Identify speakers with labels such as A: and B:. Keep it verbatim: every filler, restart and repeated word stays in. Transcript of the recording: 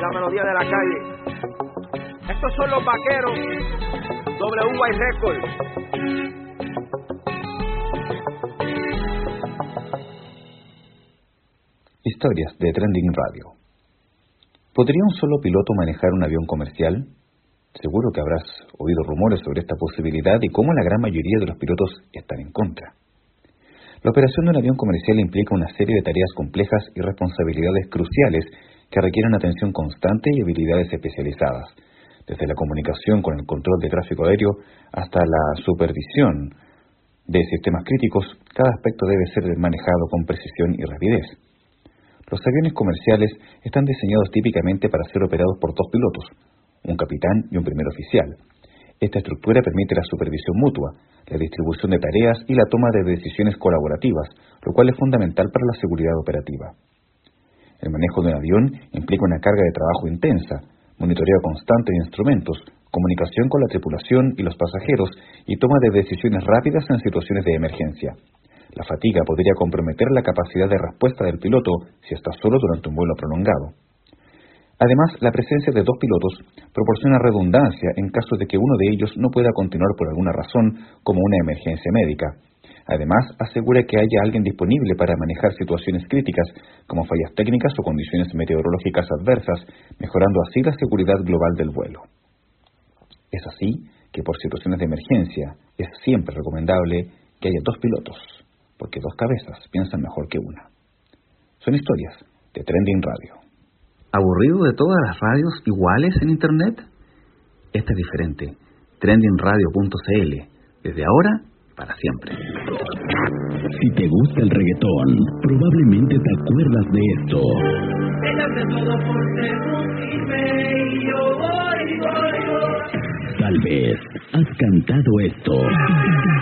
A: la melodía de la calle. Estos son los vaqueros, W Y Records.
B: Historias de Trending Radio. ¿Podría un solo piloto manejar un avión comercial? Seguro que habrás oído rumores sobre esta posibilidad y cómo la gran mayoría de los pilotos están en contra. La operación de un avión comercial implica una serie de tareas complejas y responsabilidades cruciales que requieren atención constante y habilidades especializadas, desde la comunicación con el control de tráfico aéreo hasta la supervisión de sistemas críticos. Cada aspecto debe ser manejado con precisión y rapidez. Los aviones comerciales están diseñados típicamente para ser operados por dos pilotos, un capitán y un primer oficial. Esta estructura permite la supervisión mutua, la distribución de tareas y la toma de decisiones colaborativas, lo cual es fundamental para la seguridad operativa. El manejo de un avión implica una carga de trabajo intensa, monitoreo constante de instrumentos, comunicación con la tripulación y los pasajeros y toma de decisiones rápidas en situaciones de emergencia. La fatiga podría comprometer la capacidad de respuesta del piloto si está solo durante un vuelo prolongado. Además, la presencia de dos pilotos proporciona redundancia en caso de que uno de ellos no pueda continuar por alguna razón, como una emergencia médica. Además, asegura que haya alguien disponible para manejar situaciones críticas, como fallas técnicas o condiciones meteorológicas adversas, mejorando así la seguridad global del vuelo. Es así que por situaciones de emergencia es siempre recomendable que haya dos pilotos, porque dos cabezas piensan mejor que una. Son historias de Trending Radio.
C: ¿Aburrido de todas las radios iguales en Internet? Esta es diferente. trending radio punto c l. Desde ahora, para siempre.
D: Si te gusta el reggaetón, probablemente te acuerdas de esto. Tal vez has cantado esto.